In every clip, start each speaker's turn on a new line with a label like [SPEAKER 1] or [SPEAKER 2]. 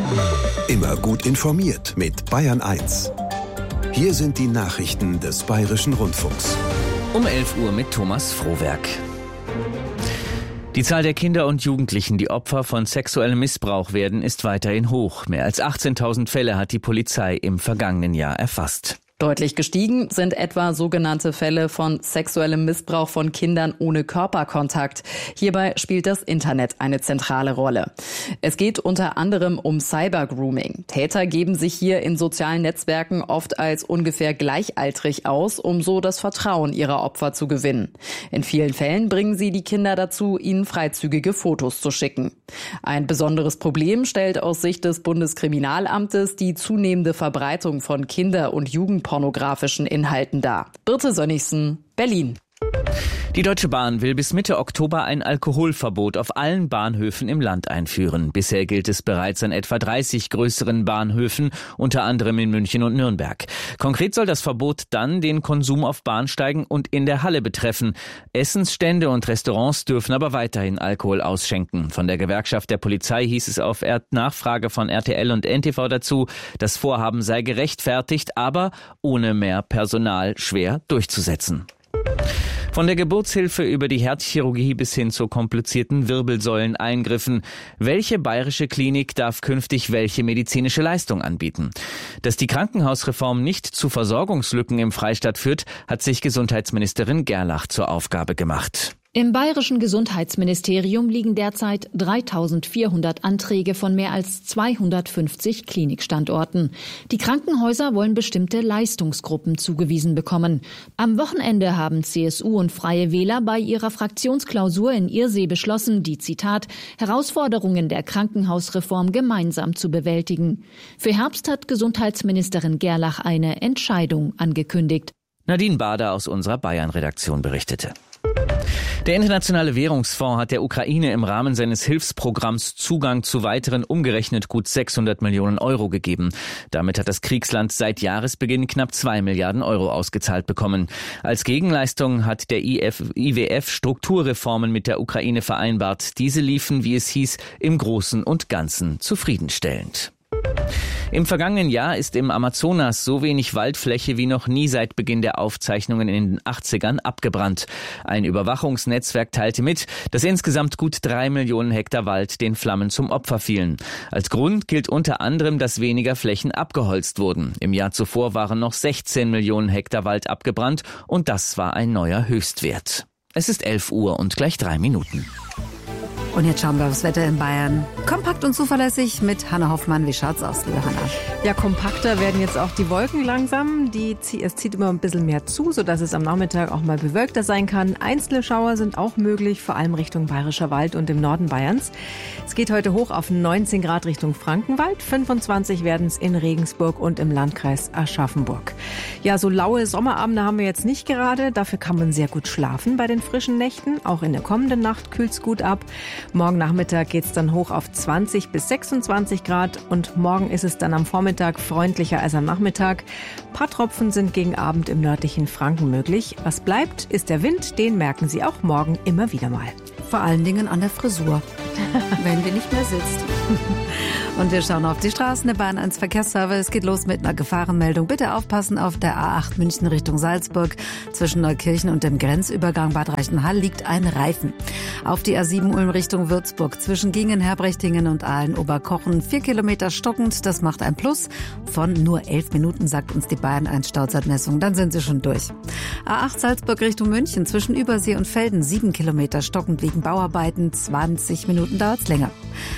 [SPEAKER 1] Immer gut informiert mit Bayern 1. Hier sind die Nachrichten des Bayerischen Rundfunks.
[SPEAKER 2] Um 11 Uhr mit Thomas Frohwerk. Die Zahl der Kinder und Jugendlichen, die Opfer von sexuellem Missbrauch werden, ist weiterhin hoch. Mehr als 18.000 Fälle hat die Polizei im vergangenen Jahr erfasst.
[SPEAKER 3] Deutlich gestiegen sind etwa sogenannte Fälle von sexuellem Missbrauch von Kindern ohne Körperkontakt. Hierbei spielt das Internet eine zentrale Rolle. Es geht unter anderem um Cybergrooming. Täter geben sich hier in sozialen Netzwerken oft als ungefähr gleichaltrig aus, um so das Vertrauen ihrer Opfer zu gewinnen. In vielen Fällen bringen sie die Kinder dazu, ihnen freizügige Fotos zu schicken. Ein besonderes Problem stellt aus Sicht des Bundeskriminalamtes die zunehmende Verbreitung von Kinder- und jugendpornografischen Inhalten dar. Birte Sönnigsen, Berlin.
[SPEAKER 2] Die Deutsche Bahn will bis Mitte Oktober ein Alkoholverbot auf allen Bahnhöfen im Land einführen. Bisher gilt es bereits an etwa 30 größeren Bahnhöfen, unter anderem in München und Nürnberg. Konkret soll das Verbot dann den Konsum auf Bahnsteigen und in der Halle betreffen. Essensstände und Restaurants dürfen aber weiterhin Alkohol ausschenken. Von der Gewerkschaft der Polizei hieß es auf Nachfrage von RTL und NTV dazu, das Vorhaben sei gerechtfertigt, aber ohne mehr Personal schwer durchzusetzen. Von der Geburtshilfe über die Herzchirurgie bis hin zu komplizierten Wirbelsäuleneingriffen. Welche bayerische Klinik darf künftig welche medizinische Leistung anbieten? Dass die Krankenhausreform nicht zu Versorgungslücken im Freistaat führt, hat sich Gesundheitsministerin Gerlach zur Aufgabe gemacht.
[SPEAKER 4] Im bayerischen Gesundheitsministerium liegen derzeit 3.400 Anträge von mehr als 250 Klinikstandorten. Die Krankenhäuser wollen bestimmte Leistungsgruppen zugewiesen bekommen. Am Wochenende haben CSU und Freie Wähler bei ihrer Fraktionsklausur in Irsee beschlossen, die, Zitat, Herausforderungen der Krankenhausreform gemeinsam zu bewältigen. Für Herbst hat Gesundheitsministerin Gerlach eine Entscheidung angekündigt.
[SPEAKER 2] Nadine Bader aus unserer Bayern-Redaktion berichtete. Der Internationale Währungsfonds hat der Ukraine im Rahmen seines Hilfsprogramms Zugang zu weiteren umgerechnet gut 600 Millionen Euro gegeben. Damit hat das Kriegsland seit Jahresbeginn knapp 2 Milliarden Euro ausgezahlt bekommen. Als Gegenleistung hat der IWF Strukturreformen mit der Ukraine vereinbart. Diese liefen, wie es hieß, im Großen und Ganzen zufriedenstellend. Im vergangenen Jahr ist im Amazonas so wenig Waldfläche wie noch nie seit Beginn der Aufzeichnungen in den 80ern abgebrannt. Ein Überwachungsnetzwerk teilte mit, dass insgesamt gut 3 Millionen Hektar Wald den Flammen zum Opfer fielen. Als Grund gilt unter anderem, dass weniger Flächen abgeholzt wurden. Im Jahr zuvor waren noch 16 Millionen Hektar Wald abgebrannt und das war ein neuer Höchstwert. Es ist 11 Uhr und gleich 3 Minuten.
[SPEAKER 5] Und jetzt schauen wir aufs Wetter in Bayern. Kompakt und zuverlässig mit Hanna Hoffmann. Wie schaut's aus, liebe Hanna?
[SPEAKER 6] Ja, kompakter werden jetzt auch die Wolken langsam. Es zieht immer ein bisschen mehr zu, sodass es am Nachmittag auch mal bewölkter sein kann. Einzelne Schauer sind auch möglich, vor allem Richtung Bayerischer Wald und im Norden Bayerns. Es geht heute hoch auf 19 Grad Richtung Frankenwald. 25 werden es in Regensburg und im Landkreis Aschaffenburg. Ja, so laue Sommerabende haben wir jetzt nicht gerade. Dafür kann man sehr gut schlafen bei den frischen Nächten. Auch in der kommenden Nacht kühlt es gut ab. Morgen Nachmittag geht es dann hoch auf 20 bis 26 Grad und morgen ist es dann am Vormittag freundlicher als am Nachmittag. Ein paar Tropfen sind gegen Abend im nördlichen Franken möglich. Was bleibt, ist der Wind, den merken Sie auch morgen immer wieder mal.
[SPEAKER 5] Vor allen Dingen an der Frisur, wenn die nicht mehr sitzt. Und wir schauen auf die Straßen der Bahn 1 Verkehrsservice. Es geht los mit einer Gefahrenmeldung. Bitte aufpassen, auf der A8 München Richtung Salzburg. Zwischen Neukirchen und dem Grenzübergang Bad Reichenhall liegt ein Reifen. Auf die A7 Ulm Richtung Würzburg. Zwischen Gingen, Herbrechtingen und Aalen-Oberkochen 4 Kilometer stockend. Das macht ein Plus von nur 11 Minuten, sagt uns die Bayern 1 Stauzeitmessung. Dann sind sie schon durch. A8 Salzburg Richtung München. Zwischen Übersee und Velden 7 Kilometer stockend wegen Bauarbeiten. 20 Minuten dauert's länger.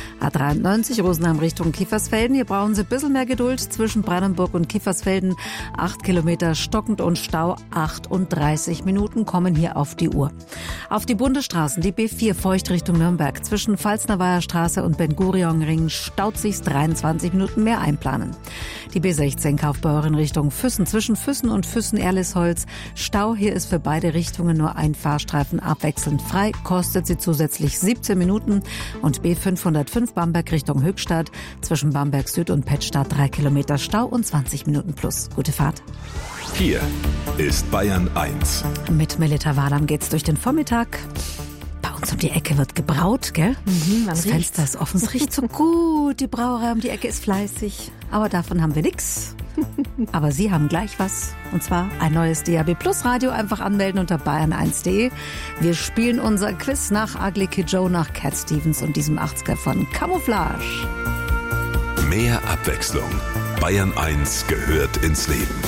[SPEAKER 5] A93 Rosenheim Richtung Kiefersfelden. Hier brauchen Sie ein bisschen mehr Geduld. Zwischen Brandenburg und Kiefersfelden 8 Kilometer stockend und Stau. 38 Minuten kommen hier auf die Uhr. Auf die Bundesstraßen, die B4 Feucht Richtung Nürnberg. Zwischen Pfalznerweiher Straße und Ben-Gurion-Ring staut sich's 23 Minuten mehr einplanen. Die B16 Kaufbeuren Richtung Füssen. Zwischen Füssen und Füssen-Erlisholz Stau. Hier ist für beide Richtungen nur ein Fahrstreifen abwechselnd frei. Kostet sie zusätzlich 17 Minuten. Und B505 Bamberg Richtung Höchstadt. Zwischen Bamberg Süd und Pettstadt 3 Kilometer Stau und 20 Minuten plus. Gute Fahrt.
[SPEAKER 1] Hier ist Bayern 1.
[SPEAKER 5] Mit Melita Wahlam geht's durch den Vormittag. uns um die Ecke wird gebraut, gell? Das Fenster ist offen, es riecht so gut. Die Brauerei um die Ecke ist fleißig. Aber davon haben wir nix. Aber Sie haben gleich was. Und zwar ein neues DAB Plus Radio. Einfach anmelden unter bayern1.de. Wir spielen unser Quiz nach Ugly Kid Joe, nach Cat Stevens und diesem 80er von Camouflage.
[SPEAKER 1] Mehr Abwechslung. Bayern 1 gehört ins Leben.